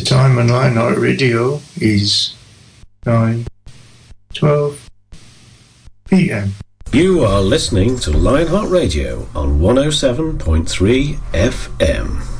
time on Lionheart Radio is 9:12 p.m. You are listening to Lionheart Radio on 107.3 FM.